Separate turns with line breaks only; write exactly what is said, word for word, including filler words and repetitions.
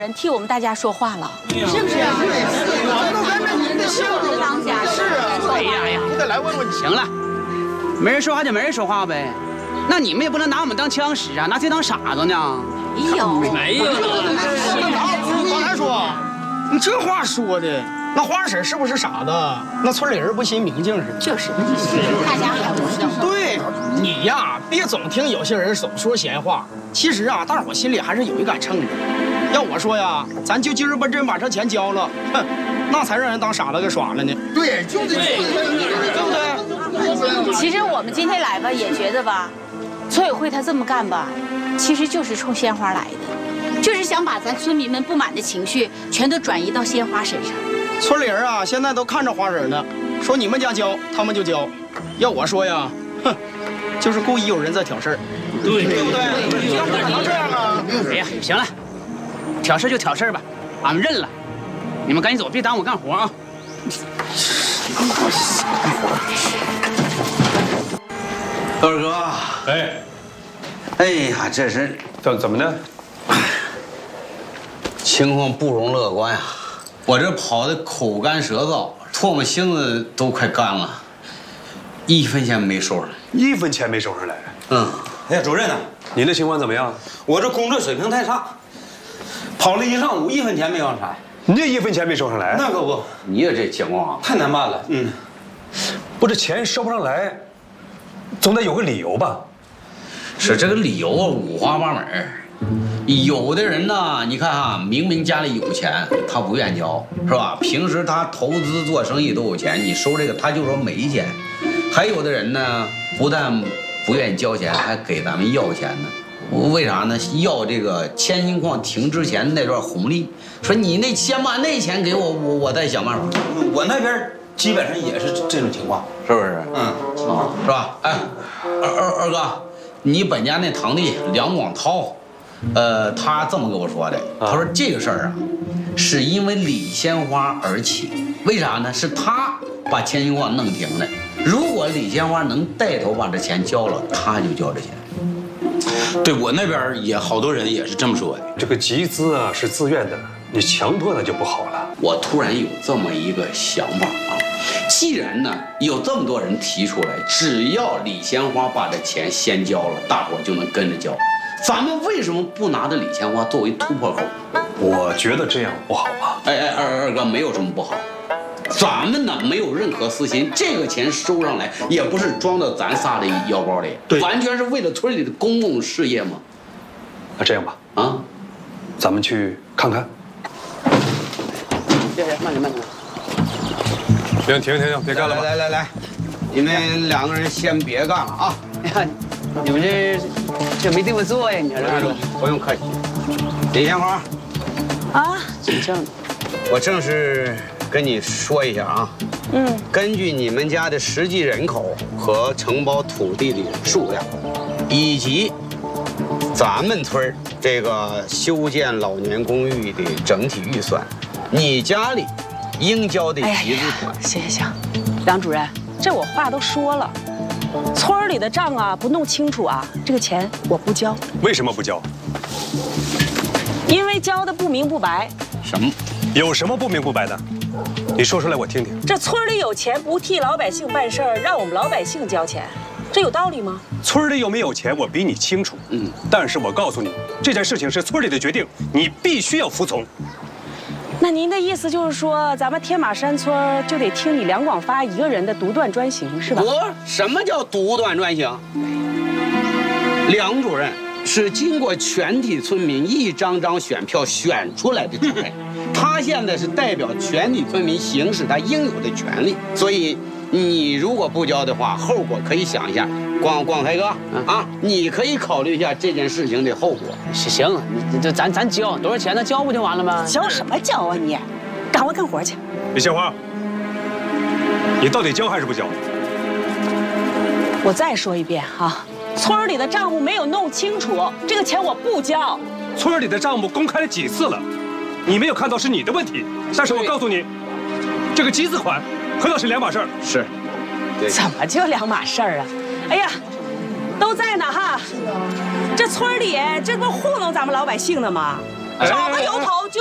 人替我们大家说话了，
是不是？
我都跟着您的姓
是当家。
是啊，
哎呀呀，
我得来问问你。
行了，没人说话就没人说话呗。那你们也不能拿我们当枪使啊，拿谁当傻子呢？
没有，
没有
呢。刚才说，你这话说的，那花婶是不是傻子？那村里人不寻明镜似的。
就是，大家开玩笑。
对你呀，别总听有些人总说闲话。其实啊，大伙心里还是有一杆秤的。要我说呀，咱就今儿把真把这钱交了，哼，那才让人当傻子给耍了呢。
对，就得对
不对？
其实我们今天来吧，也觉得吧，村委会他这么干吧，其实就是冲鲜花来的，就是想把咱村民们不满的情绪全都转移到鲜花身上。
村里人啊，现在都看着花婶呢，说你们家交，他们就交。要我说呀，哼，就是故意有人在挑事儿。
对
对不对？要不可能这样啊！
哎呀，行了，挑事就挑事吧，俺们认了。你们赶紧走，别耽误我干活啊！
二哥，
哎，
哎呀，这是
怎怎么的？
情况不容乐观呀！我这跑的口干舌燥，唾沫星子都快干了，一分钱没收上来。
一分钱没收上来。
嗯。
哎呀，主任呢？
你的情况怎么样？
我这工作水平太差，跑了一上午，一分钱没要啥。
你这一分钱没收上来？
那可不，
你也这情况
太难办了。嗯，
不，这钱收不上来，总得有个理由吧？
是这个理由啊，五花八门。有的人呢，你看哈，明明家里有钱，他不愿交，是吧？平时他投资做生意都有钱，你收这个他就说没钱。还有的人呢，不但不愿意交钱，还给咱们要钱呢。为啥呢？要这个千金矿停之前那段红利，说你那先把那钱给我，我我再想办法。
我那边基本上也是这种情况，
是不是？
嗯，
啊，是吧？哎，二二二哥，你本家那堂弟梁广涛，呃，他这么跟我说的，他说这个事儿啊，是因为李鲜花而起。为啥呢？是他把千金矿弄停的。如果李鲜花能带头把这钱交了，他就交这钱。
对我那边也好多人也是这么说的。
这个集资啊是自愿的，你强迫那就不好了。
我突然有这么一个想法啊，既然呢有这么多人提出来，只要李鲜花把这钱先交了，大伙就能跟着交。咱们为什么不拿着李鲜花作为突破口？
我觉得这样不好吧？
哎哎，二二哥没有什么不好。咱们呢没有任何私心，这个钱收上来也不是装到咱仨的腰包里，
对，
完全是为了村里的公共事业嘛。
那这样吧，
啊，
咱们去看看。
行行，慢点慢点。
行，停停停，别干了吧。
来来来，你们两个人先别干了啊！
哎呀，你们这这没地方坐呀？你说这
不用客气。李鲜花，
啊，
紧张。
我正式跟你说一下啊，嗯，根据你们家的实际人口和承包土地的数量，以及咱们村这个修建老年公寓的整体预算，你家里应交的集资款。
行行行，梁主任，这我话都说了，村里的账啊不弄清楚啊，这个钱我不交。
为什么不交？
因为交的不明不白。
什么？
有什么不明不白的？你说出来我听听。
这村里有钱不替老百姓办事儿，让我们老百姓交钱，这有道理吗？
村里有没有钱，我比你清楚。嗯，但是我告诉你，这件事情是村里的决定，你必须要服从。
那您的意思就是说，咱们天马山村就得听你梁广发一个人的独断专行，是吧？
我什么叫独断专行？梁主任是经过全体村民一张张选票选出来的主任，他现在是代表全体村民行使他应有的权利，所以你如果不交的话，后果可以想一下。广广开哥啊，你可以考虑一下这件事情的后果。
行，你这咱咱交多少钱？那交不就完了吗？
交什么交啊你？赶快干活去。
李鲜花，你到底交还是不交？
我再说一遍哈，村里的账目没有弄清楚，这个钱我不交。
村里的账目公开了几次了，你没有看到是你的问题。但是我告诉你，这个集资款和那是两码事儿。
是，
怎么就两码事儿啊？哎呀，都在呢哈。这村里这不糊弄咱们老百姓的吗？ 找个由头就。